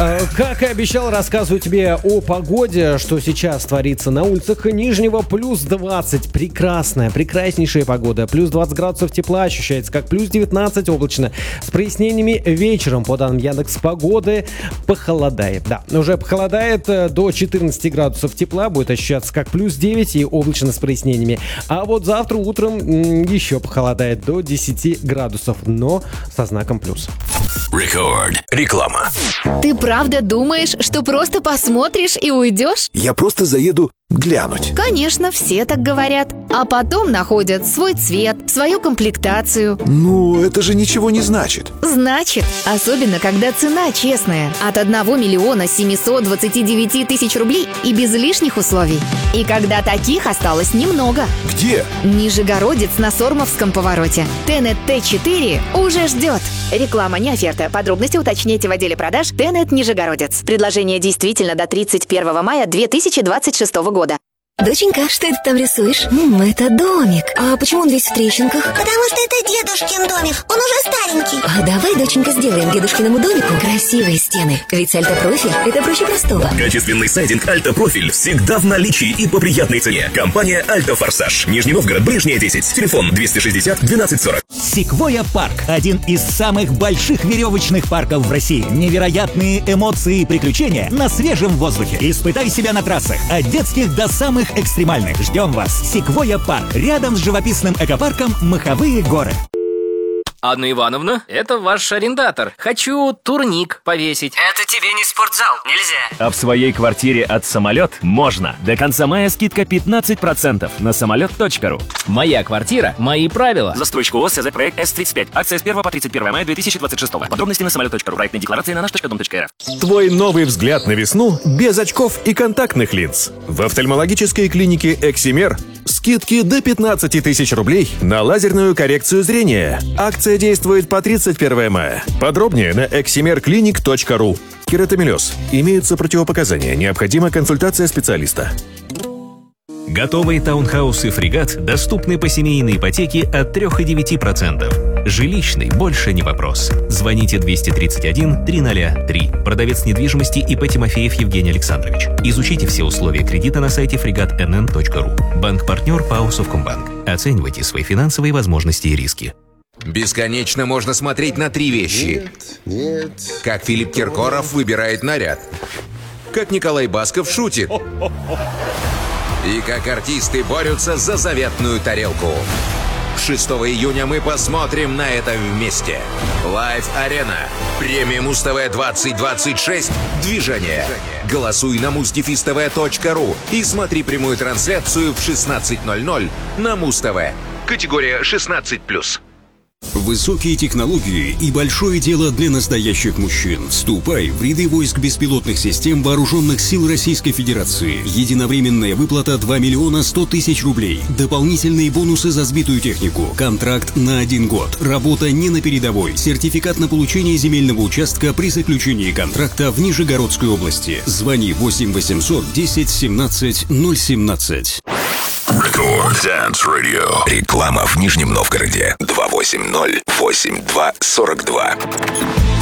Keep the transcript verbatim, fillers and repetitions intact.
Как и обещал, рассказываю тебе о погоде, что сейчас творится на улицах Нижнего. Плюс двадцать. Прекрасная, прекраснейшая погода. Плюс двадцать градусов тепла ощущается, как плюс девятнадцать облачно. С прояснениями вечером, по данным Яндекс.Погоды, похолодает. Да, уже похолодает до четырнадцати градусов тепла. Будет ощущаться как плюс девять и облачно с прояснениями. А вот завтра утром м- еще похолодает до десяти градусов, но со знаком плюс. Рекорд. Реклама. Ты правда думаешь, что просто посмотришь и уйдешь? Я просто заеду глянуть. Конечно, все так говорят. А потом находят свой цвет, свою комплектацию. Ну, это же ничего не значит. Значит, особенно когда цена честная. От одного миллиона семисот двадцати девяти тысяч рублей и без лишних условий. И когда таких осталось немного. Где? Нижегородец на Сормовском повороте. Тенет Т четыре уже ждет. Реклама, не оферта. Подробности уточняйте в отделе продаж Тенет Нижегородец. Предложение действительно до тридцать первого мая две тысячи двадцать шестого года. Доченька, что это там рисуешь? М, это домик. А почему он весь в трещинках? Потому что это дедушкин домик, он уже старенький. А давай, доченька, сделаем дедушкиному домику красивые стены. Ведь альтопрофиль – это проще простого. Качественный сайдинг «Альтопрофиль» всегда в наличии и по приятной цене. Компания «Альтофорсаж». Нижний Новгород, Ближняя, десять. Телефон двести шестьдесят двенадцать сорок. Секвойя парк – один из самых больших веревочных парков в России. Невероятные эмоции и приключения на свежем воздухе. Испытай себя на трассах от детских до самых экстремальных. Ждем вас. Секвойя парк. Рядом с живописным экопарком Маховые горы. Анна Ивановна, это ваш арендатор. Хочу турник повесить. Это тебе не спортзал, нельзя. А в своей квартире от «Самолет» можно. До конца мая скидка пятнадцать процентов на самолет точка ру. Моя квартира, мои правила. Застройщик ООО «СЗ Проект С тридцать пять». Акция с первого по тридцать первое мая две тысячи двадцать шестого. Подробности на самолет точка ру. Проектная декларация на наш точка дом точка эр эф. Твой новый взгляд на весну без очков и контактных линз. В офтальмологической клинике «Эксимер» скидки до пятнадцати тысяч рублей на лазерную коррекцию зрения. Акция действует по тридцать первое мая. Подробнее на эксимер клиник точка ру. Кератомелез. Имеются противопоказания. Необходима консультация специалиста. Готовые таунхаусы «Фрегат» доступны по семейной ипотеке от трёх и девяти процентов. Жилищный больше не вопрос. Звоните двести тридцать один триста три. Продавец недвижимости ИП Тимофеев Евгений Александрович. Изучите все условия кредита на сайте фрегат эн эн точка ру. Банк-партнер ПАО «Совкомбанк». Оценивайте свои финансовые возможности и риски. Бесконечно можно смотреть на три вещи. Нет, нет. Как Филипп Киркоров выбирает наряд. Как Николай Басков шутит. И как артисты борются за заветную тарелку. шестого июня мы посмотрим на это вместе. Live Arena. Премия Муз-ТВ двадцать двадцать шесть. Движение. Голосуй на муз дефис тэ вэ точка ру и смотри прямую трансляцию в шестнадцать ноль ноль на Муз-ТВ. Категория шестнадцать плюс. Высокие технологии и большое дело для настоящих мужчин. Вступай в ряды войск беспилотных систем Вооруженных сил Российской Федерации. Единовременная выплата два миллиона сто тысяч рублей. Дополнительные бонусы за сбитую технику. Контракт на один год. Работа не на передовой. Сертификат на получение земельного участка при заключении контракта в Нижегородской области. Звони восемь восемьсот десять семнадцать ноль семнадцать. Рекорд Dance Radio. Реклама в Нижнем Новгороде. два восемь ноль восемь два сорок два.